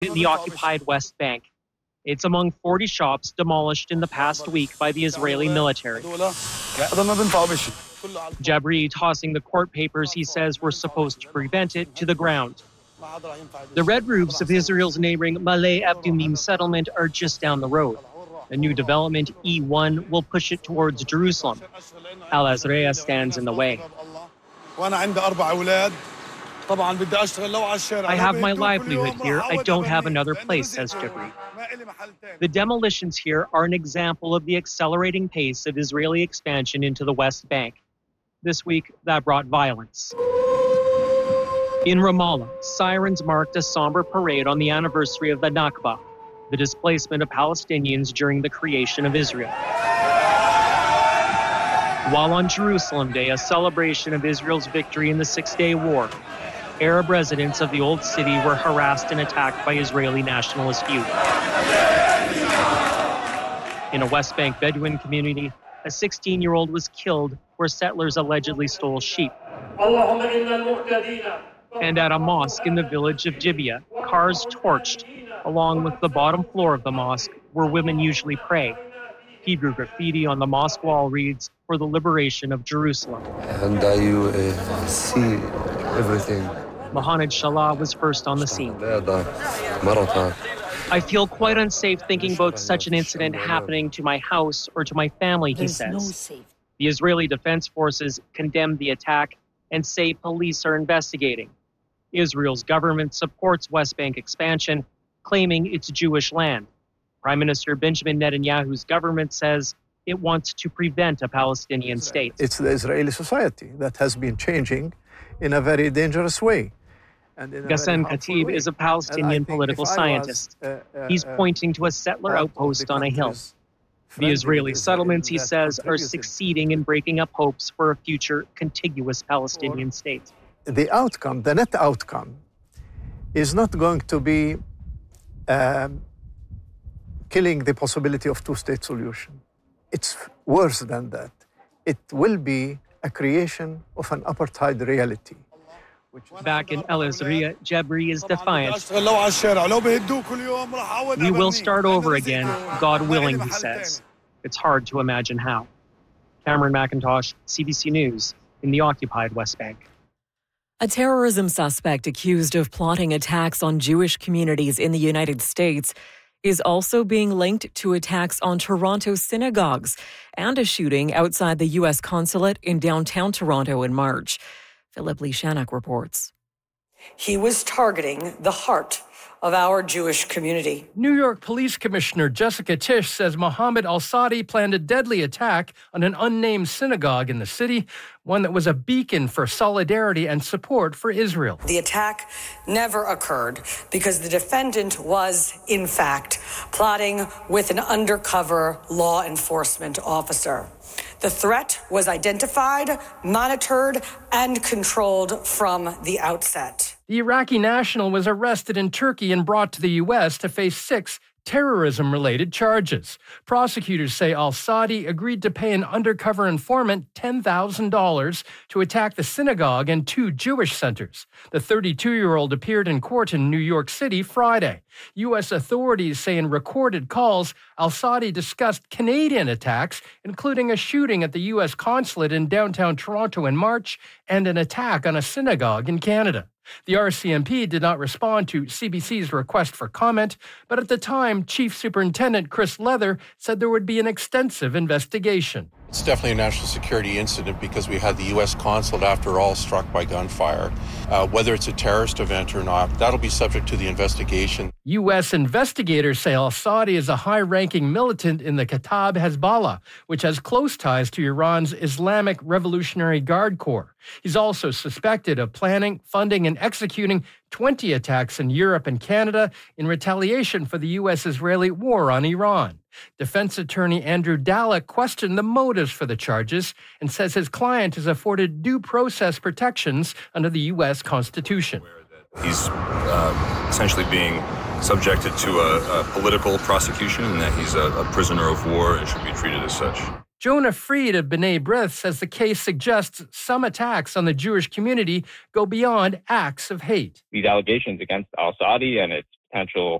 in the occupied West Bank. It's among 40 shops demolished in the past week by the Israeli military. Jabri tossing the court papers he says were supposed to prevent it to the ground. The red roofs of Israel's neighboring Malay Abdumim settlement are just down the road. A new development, E1, will push it towards Jerusalem. Al Azreya stands in the way. I have my livelihood here. I don't have another place, says Jabri. The demolitions here are an example of the accelerating pace of Israeli expansion into the West Bank. This week, that brought violence. In Ramallah, sirens marked a somber parade on the anniversary of the Nakba, the displacement of Palestinians during the creation of Israel. While on Jerusalem Day, a celebration of Israel's victory in the Six-Day War, Arab residents of the Old City were harassed and attacked by Israeli nationalist youth. In a West Bank Bedouin community, a 16-year-old was killed where settlers allegedly stole sheep. And at a mosque in the village of Gibeah, cars torched, along with the bottom floor of the mosque, where women usually pray. Hebrew graffiti on the mosque wall reads, "For the liberation of Jerusalem." And you see everything. Mohamed Shalah was first on the scene. I feel quite unsafe thinking about such an incident happening to my house or to my family, he says. The Israeli Defense Forces condemned the attack and say police are investigating. Israel's government supports West Bank expansion, claiming it's Jewish land. Prime Minister Benjamin Netanyahu's government says it wants to prevent a Palestinian state. It's the Israeli society that has been changing in a very dangerous way. Ghassan Khatib is a Palestinian political scientist. He's pointing to a settler outpost on a hill. The Israeli settlements, he says, are succeeding in breaking up hopes for a future contiguous Palestinian state. The outcome, the net outcome, is not going to be killing the possibility of two-state solution. It's worse than that. It will be a creation of an apartheid reality. Back in El Azreya, Jabri is defiant. We will start over again, God willing, he says. It's hard to imagine how. Cameron McIntosh, CBC News, in the occupied West Bank. A terrorism suspect accused of plotting attacks on Jewish communities in the United States is also being linked to attacks on Toronto synagogues and a shooting outside the U.S. consulate in downtown Toronto in March. Philip Lee Shannock reports. He was targeting the heart of our Jewish community. New York Police Commissioner Jessica Tisch says Mohammed al-Saadi planned a deadly attack on an unnamed synagogue in the city, one that was a beacon for solidarity and support for Israel. The attack never occurred because the defendant was, in fact, plotting with an undercover law enforcement officer. The threat was identified, monitored, and controlled from the outset. The Iraqi national was arrested in Turkey and brought to the U.S. to face 6 terrorism-related charges. Prosecutors say al-Saadi agreed to pay an undercover informant $10,000 to attack the synagogue and 2 Jewish centers. The 32-year-old appeared in court in New York City Friday. U.S. authorities say in recorded calls, al-Saadi discussed Canadian attacks, including a shooting at the U.S. consulate in downtown Toronto in March and an attack on a synagogue in Canada. The RCMP did not respond to CBC's request for comment, but at the time, Chief Superintendent Chris Leather said there would be an extensive investigation. It's definitely a national security incident because we had the U.S. consulate, after all, struck by gunfire. Whether it's a terrorist event or not, that'll be subject to the investigation. U.S. investigators say al-Saadi is a high-ranking militant in the Kataib Hezbollah, which has close ties to Iran's Islamic Revolutionary Guard Corps. He's also suspected of planning, funding, and executing 20 attacks in Europe and Canada in retaliation for the U.S.-Israeli war on Iran. Defense attorney Andrew Dallek questioned the motives for the charges and says his client is afforded due process protections under the U.S. Constitution. He's essentially being subjected to a political prosecution and that he's a prisoner of war and should be treated as such. Jonah Freed of B'nai B'rith says the case suggests some attacks on the Jewish community go beyond acts of hate. These allegations against al-Saadi and its potential